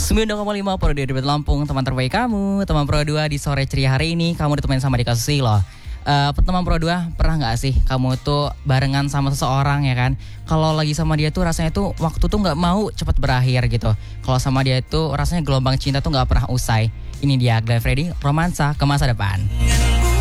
92,5 Pro 2 Lampung, teman terbaik kamu. Teman Pro 2 di sore ceria hari ini kamu ditemenin sama Dika Susilo. Teman Pro 2, pernah gak sih kamu tuh barengan sama seseorang ya kan? Kalau lagi sama dia tuh rasanya tuh waktu tuh gak mau cepat berakhir gitu. Kalau sama dia tuh rasanya gelombang cinta tuh gak pernah usai. Ini dia Glenn Fredly, Romansa ke Masa Depan.